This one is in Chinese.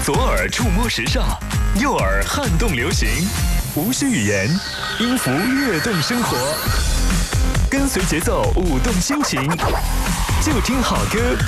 左耳触摸时尚，右耳撼动流行，无需语言，音符跃动生活，跟随节奏舞动心情，就听好歌。